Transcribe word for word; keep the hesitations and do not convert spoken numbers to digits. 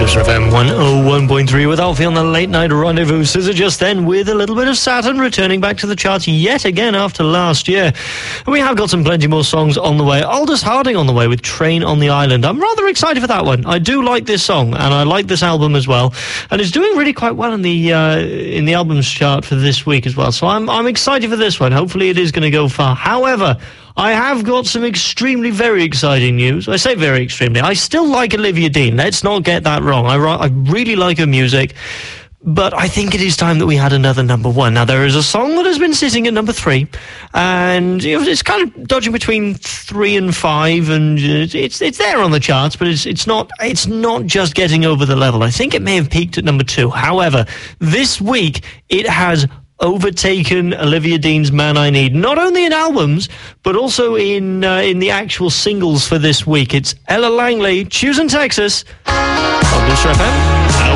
Listener F M one oh one point three with Alfie on the Late Night Rendezvous. Scissor just then with a little bit of Saturn returning back to the charts yet again after last year. And we have got some plenty more songs on the way. Aldous Harding on the way with Train on the Island. I'm rather excited for that one. I do like this song and I like this album as well. And it's doing really quite well in the uh, in the albums chart for this week as well. So I'm, I'm excited for this one. Hopefully it is going to go far. However, I have got some extremely, very exciting news. I say very extremely. I still like Olivia Dean. Let's not get that wrong. I, I really like her music. But I think it is time that we had another number one. Now, there is a song that has been sitting at number three. And you know, it's kind of dodging between three and five. And it's it's there on the charts, but it's, it's, not, it's not just getting over the level. I think it may have peaked at number two. However, this week, it has overtaken Olivia Dean's Man I Need, not only in albums, but also in uh, in the actual singles for this week. It's Ella Langley, Choosing Texas, on Listener F M.